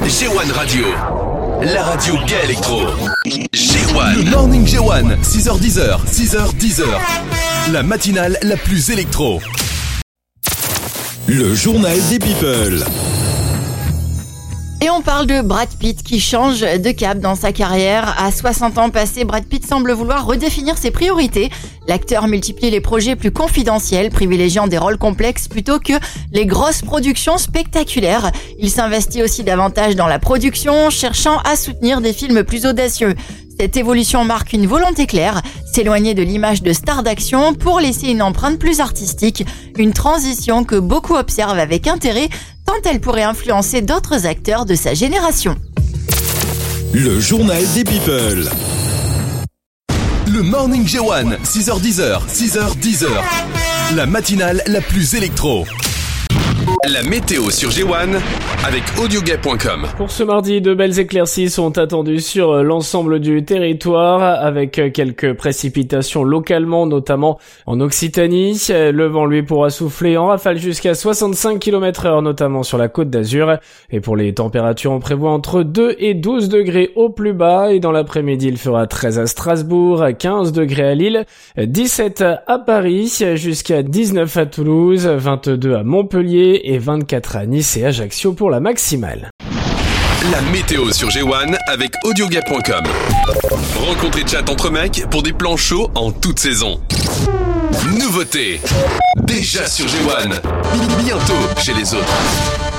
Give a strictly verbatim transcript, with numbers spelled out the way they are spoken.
G un Radio, la radio gay électro. G un. Le Morning G un, six heures dix, six heures dix. La matinale la plus électro. Le journal des people. Et on parle de Brad Pitt qui change de cap dans sa carrière. À soixante ans passés, Brad Pitt semble vouloir redéfinir ses priorités. L'acteur multiplie les projets plus confidentiels, privilégiant des rôles complexes plutôt que les grosses productions spectaculaires. Il s'investit aussi davantage dans la production, cherchant à soutenir des films plus audacieux. Cette évolution marque une volonté claire, s'éloigner de l'image de star d'action pour laisser une empreinte plus artistique. Une transition que beaucoup observent avec intérêt, tant elle pourrait influencer d'autres acteurs de sa génération. Le journal des people. Le Morning G un, six heures dix, six heures dix. La matinale la plus électro. La météo sur G un avec audiogay point com. Pour ce mardi, de belles éclaircies sont attendues sur l'ensemble du territoire avec quelques précipitations localement, notamment en Occitanie. Le vent, lui, pourra souffler en rafale jusqu'à soixante-cinq kilomètres heure, notamment sur la Côte d'Azur. Et pour les températures, on prévoit entre deux et douze degrés au plus bas. Et dans l'après-midi, il fera treize à Strasbourg, quinze degrés à Lille, dix-sept à Paris, jusqu'à dix-neuf à Toulouse, vingt-deux à Montpellier et vingt-quatre à Nice et Ajaccio pour la maximale. La météo sur G un avec audiogay point com. Rencontre et chat entre mecs pour des plans chauds en toute saison. Nouveauté. Déjà sur G un. Bientôt chez les autres.